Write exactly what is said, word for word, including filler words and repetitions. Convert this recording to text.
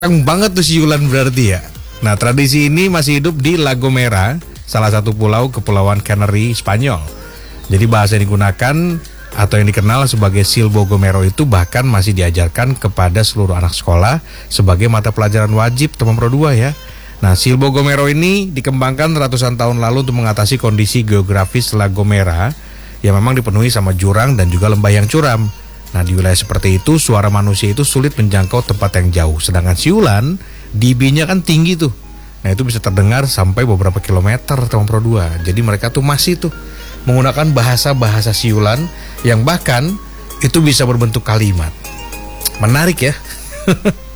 Keren banget tuh siulan berarti ya. Nah, tradisi ini masih hidup di La Gomera, salah satu pulau Kepulauan Canary, Spanyol. Jadi bahasa yang digunakan atau yang dikenal sebagai Silbo Gomero itu bahkan masih diajarkan kepada seluruh anak sekolah sebagai mata pelajaran wajib teman Pro dua ya. Nah, Silbo Gomero ini dikembangkan ratusan tahun lalu untuk mengatasi kondisi geografis La Gomera yang memang dipenuhi sama jurang dan juga lembah yang curam. Nah, di wilayah seperti itu, suara manusia itu sulit menjangkau tempat yang jauh. Sedangkan siulan, dB-nya kan tinggi tuh. Nah, itu bisa terdengar sampai beberapa kilometer, teman Pro dua. Jadi mereka tuh masih tuh menggunakan bahasa-bahasa siulan yang bahkan itu bisa berbentuk kalimat. Menarik ya.